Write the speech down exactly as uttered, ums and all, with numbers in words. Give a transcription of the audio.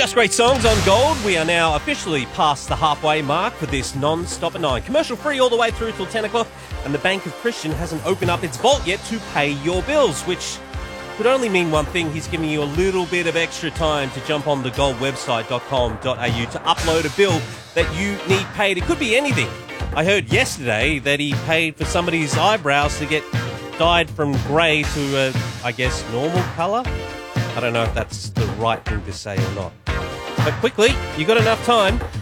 Just great songs on Gold. We are now officially past the halfway mark for this non-stop at nine. Commercial free all the way through till ten o'clock, and the Bank of Christian hasn't opened up its vault yet to pay your bills, which could only mean one thing. He's giving you a little bit of extra time to jump on the gold website dot com dot a u to upload a bill that you need paid. It could be anything. I heard yesterday that he paid for somebody's eyebrows to get dyed from grey to, a, I guess, normal colour. I don't know if that's the right thing to say or not. But quickly, you got enough time.